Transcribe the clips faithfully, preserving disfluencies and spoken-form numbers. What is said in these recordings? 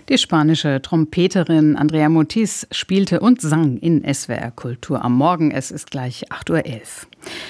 Die spanische Trompeterin Andrea Mutis spielte und sang in S W R Kultur am Morgen. Es ist gleich acht Uhr elf.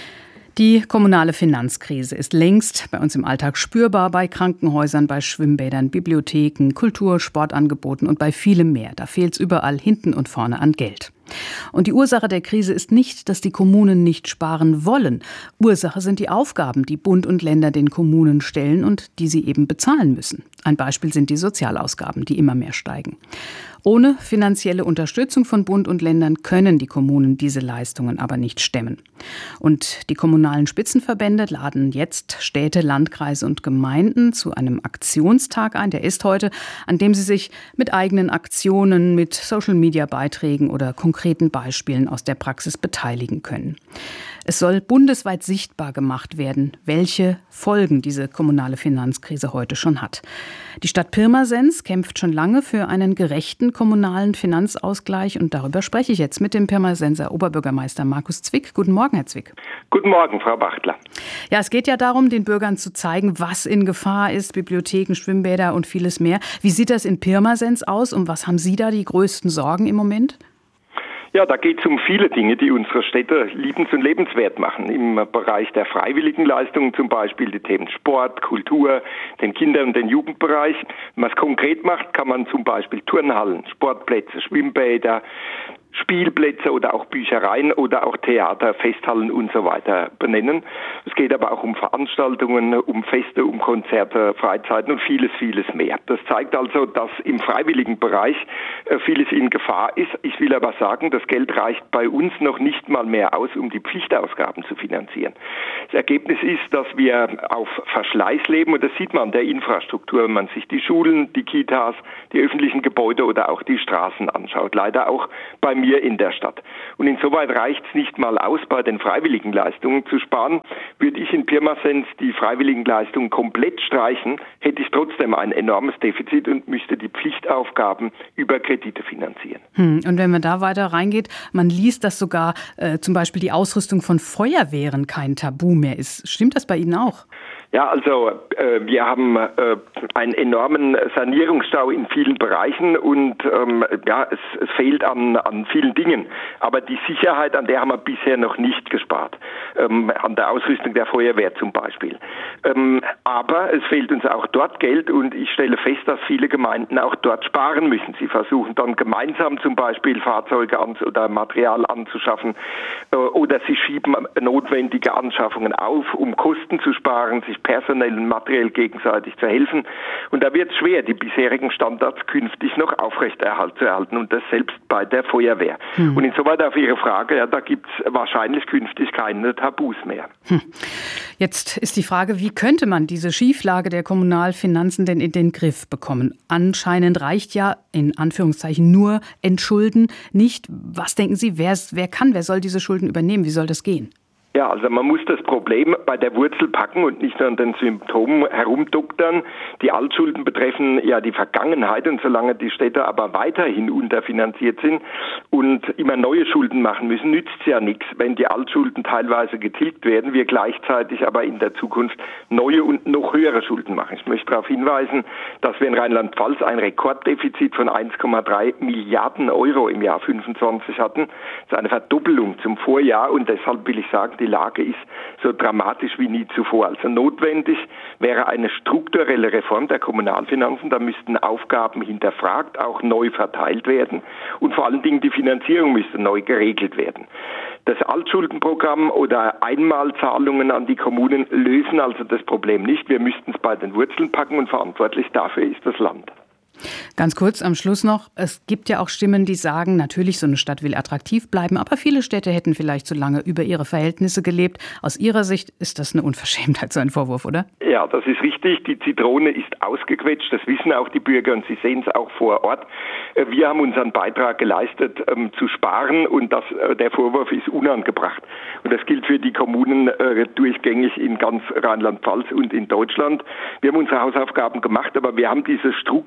Die kommunale Finanzkrise ist längst bei uns im Alltag spürbar, bei Krankenhäusern, bei Schwimmbädern, Bibliotheken, Kultur-, Sportangeboten und bei vielem mehr. Da fehlt es überall hinten und vorne an Geld. Und die Ursache der Krise ist nicht, dass die Kommunen nicht sparen wollen. Ursache sind die Aufgaben, die Bund und Länder den Kommunen stellen und die sie eben bezahlen müssen. Ein Beispiel sind die Sozialausgaben, die immer mehr steigen. Ohne finanzielle Unterstützung von Bund und Ländern können die Kommunen diese Leistungen aber nicht stemmen. Und die kommunalen Spitzenverbände laden jetzt Städte, Landkreise und Gemeinden zu einem Aktionstag ein, der ist heute, an dem sie sich mit eigenen Aktionen, mit Social-Media-Beiträgen oder konkreten Beispielen aus der Praxis beteiligen können. Es soll bundesweit sichtbar gemacht werden, welche Folgen diese kommunale Finanzkrise heute schon hat. Die Stadt Pirmasens kämpft schon lange für einen gerechten kommunalen Finanzausgleich und darüber spreche ich jetzt mit dem Pirmasenser Oberbürgermeister Markus Zwick. Guten Morgen, Herr Zwick. Guten Morgen, Frau Bachtler. Ja, es geht ja darum, den Bürgern zu zeigen, was in Gefahr ist, Bibliotheken, Schwimmbäder und vieles mehr. Wie sieht das in Pirmasens aus und was haben Sie da die größten Sorgen im Moment? Ja, da geht es um viele Dinge, die unsere Städte liebens- und lebenswert machen. Im Bereich der freiwilligen Leistungen zum Beispiel die Themen Sport, Kultur, den Kinder- und den Jugendbereich. Wenn man es konkret macht, kann man zum Beispiel Turnhallen, Sportplätze, Schwimmbäder, Spielplätze oder auch Büchereien oder auch Theater, Festhallen und so weiter benennen. Es geht aber auch um Veranstaltungen, um Feste, um Konzerte, Freizeiten und vieles, vieles mehr. Das zeigt also, dass im freiwilligen Bereich vieles in Gefahr ist. Ich will aber sagen, das Geld reicht bei uns noch nicht mal mehr aus, um die Pflichtausgaben zu finanzieren. Das Ergebnis ist, dass wir auf Verschleiß leben und das sieht man an der Infrastruktur, wenn man sich die Schulen, die Kitas, die öffentlichen Gebäude oder auch die Straßen anschaut. Leider auch bei mir in der Stadt. Und insoweit reicht es nicht mal aus, bei den freiwilligen Leistungen zu sparen. Würde ich in Pirmasens die freiwilligen Leistungen komplett streichen, hätte ich trotzdem ein enormes Defizit und müsste die Pflichtaufgaben über Kredite finanzieren. Hm. Und wenn man da weiter reingeht, man liest, dass sogar äh, zum Beispiel die Ausrüstung von Feuerwehren kein Tabu mehr ist. Stimmt das bei Ihnen auch? Ja, also äh, wir haben äh, einen enormen Sanierungsstau in vielen Bereichen und ähm, ja, es, es fehlt an, an vielen Dingen. Aber die Sicherheit, an der haben wir bisher noch nicht gespart. Ähm, an der Ausrüstung der Feuerwehr zum Beispiel. Ähm, aber es fehlt uns auch dort Geld und ich stelle fest, dass viele Gemeinden auch dort sparen müssen. Sie versuchen dann gemeinsam zum Beispiel Fahrzeuge an, oder Material anzuschaffen äh, oder sie schieben notwendige Anschaffungen auf, um Kosten zu sparen, sich personell und materiell gegenseitig zu helfen. Und da wird es schwer, die bisherigen Standards künftig noch aufrechterhalten und das selbst bei der Feuerwehr. Hm. Und insoweit auf Ihre Frage, ja, da gibt es wahrscheinlich künftig keine Tabus mehr. Hm. Jetzt ist die Frage, wie könnte man diese Schieflage der Kommunalfinanzen denn in den Griff bekommen? Anscheinend reicht ja in Anführungszeichen nur Entschulden nicht. Was denken Sie, wer, wer kann, wer soll diese Schulden übernehmen? Wie soll das gehen? Ja, also man muss das Problem bei der Wurzel packen und nicht nur an den Symptomen herumdoktern. Die Altschulden betreffen ja die Vergangenheit und solange die Städte aber weiterhin unterfinanziert sind und immer neue Schulden machen müssen, nützt es ja nichts, wenn die Altschulden teilweise getilgt werden, wir gleichzeitig aber in der Zukunft neue und noch höhere Schulden machen. Ich möchte darauf hinweisen, dass wir in Rheinland-Pfalz ein Rekorddefizit von eins Komma drei Milliarden Euro im Jahr fünfundzwanzig hatten. Das ist eine Verdoppelung zum Vorjahr und deshalb will ich sagen, die Lage ist so dramatisch wie nie zuvor. Also notwendig wäre eine strukturelle Reform der Kommunalfinanzen. Da müssten Aufgaben hinterfragt, auch neu verteilt werden. Und vor allen Dingen die Finanzierung müsste neu geregelt werden. Das Altschuldenprogramm oder Einmalzahlungen an die Kommunen lösen also das Problem nicht. Wir müssten es bei den Wurzeln packen und verantwortlich dafür ist das Land. Ganz kurz am Schluss noch, es gibt ja auch Stimmen, die sagen, natürlich, so eine Stadt will attraktiv bleiben, aber viele Städte hätten vielleicht zu lange über ihre Verhältnisse gelebt. Aus Ihrer Sicht ist das eine Unverschämtheit, so ein Vorwurf, oder? Ja, das ist richtig. Die Zitrone ist ausgequetscht, das wissen auch die Bürger und sie sehen es auch vor Ort. Wir haben unseren Beitrag geleistet, ähm, zu sparen und das, äh, der Vorwurf ist unangebracht. Und das gilt für die Kommunen äh, durchgängig in ganz Rheinland-Pfalz und in Deutschland. Wir haben unsere Hausaufgaben gemacht, aber wir haben diese strukturellen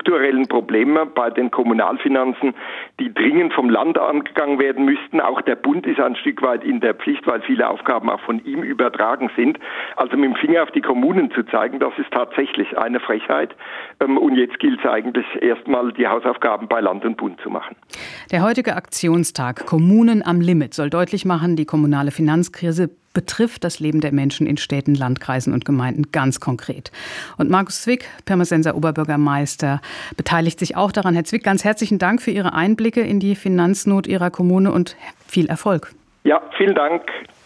strukturellen Probleme bei den Kommunalfinanzen, die dringend vom Land angegangen werden müssten. Auch der Bund ist ein Stück weit in der Pflicht, weil viele Aufgaben auch von ihm übertragen sind. Also mit dem Finger auf die Kommunen zu zeigen, das ist tatsächlich eine Frechheit. Und jetzt gilt es eigentlich erstmal, die Hausaufgaben bei Land und Bund zu machen. Der heutige Aktionstag Kommunen am Limit soll deutlich machen, die kommunale Finanzkrise betrifft das Leben der Menschen in Städten, Landkreisen und Gemeinden ganz konkret. Und Markus Zwick, Pirmassenser Oberbürgermeister, beteiligt sich auch daran. Herr Zwick, ganz herzlichen Dank für Ihre Einblicke in die Finanznot Ihrer Kommune und viel Erfolg. Ja, vielen Dank.